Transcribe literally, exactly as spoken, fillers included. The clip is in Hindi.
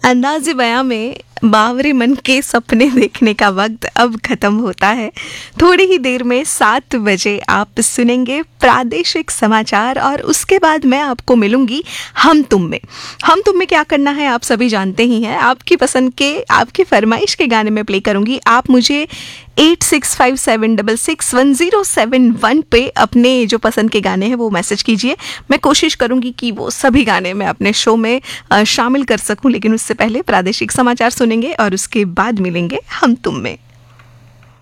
अंदाज़े बयां में बावरे मन के सपने देखने का वक्त अब खत्म होता है। थोड़ी ही देर में सात बजे आप सुनेंगे प्रादेशिक समाचार और उसके बाद मैं आपको मिलूंगी हम तुम में। हम तुम में क्या करना है आप सभी जानते ही हैं। आपकी पसंद के, आपकी फरमाइश के गाने में प्ले करूंगी। आप मुझे eight six five seven double six one zero seven one पे अपने जो पसंद के गाने हैं वो मैसेज कीजिए। मैं कोशिश करूंगी कि वो सभी गाने मैं अपने शो में शामिल कर सकूं, लेकिन उससे पहले प्रादेशिक समाचार सुनेंगे और उसके बाद मिलेंगे हम तुम में।